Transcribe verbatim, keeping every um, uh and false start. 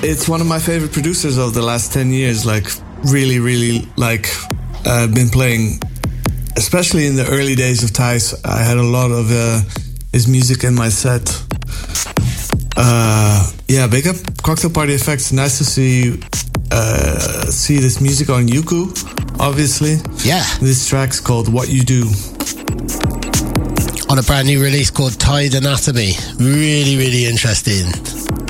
it's one of my favorite producers of the last ten years. Like, really, really, like, uh, been playing, especially in the early days of Thijs. I had a lot of uh, his music in my set. Uh, yeah, big up Cocktail Party Effects. Nice to see uh, see this music on Yuku, obviously. Yeah. This track's called What You Do. On a brand new release called Tide Anatomy. Really, really interesting.